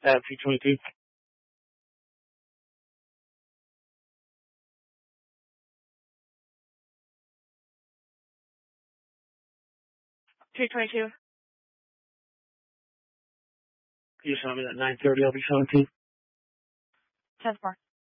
At 322. $322. You saw me at 9:30. I'll be 17. 10-4.